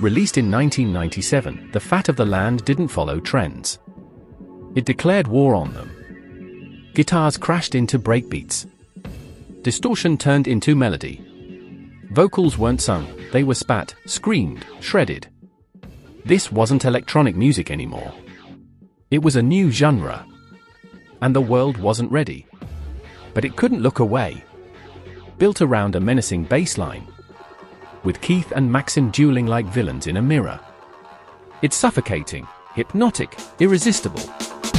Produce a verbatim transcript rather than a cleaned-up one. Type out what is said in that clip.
Released in nineteen ninety-seven, The Fat of the Land didn't follow trends. It declared war on them. Guitars crashed into breakbeats. Distortion turned into melody. Vocals weren't sung, they were spat, screamed, shredded. This wasn't electronic music anymore. It was a new genre. And the world wasn't ready. But it couldn't look away. Built around a menacing bass line, with Keith and Maxim dueling like villains in a mirror. It's suffocating, hypnotic, irresistible.